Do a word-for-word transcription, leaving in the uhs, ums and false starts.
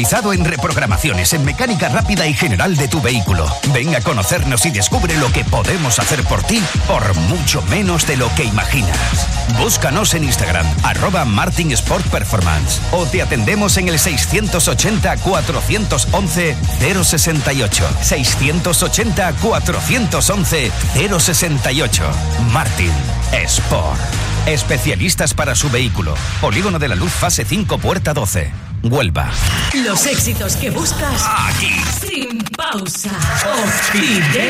En reprogramaciones, en mecánica rápida y general de tu vehículo. Ven a conocernos y descubre lo que podemos hacer por ti por mucho menos de lo que imaginas. Búscanos en Instagram, arroba Martin Sport Performance, o te atendemos en el seiscientos ochenta, cuatrocientos once, cero sesenta y ocho. seiscientos ochenta, cuatrocientos once, cero sesenta y ocho. Martin Sport. Especialistas para su vehículo. Polígono de la Luz, fase cinco, puerta doce. Huelva. Los éxitos que buscas aquí. Sin pausa. Opide.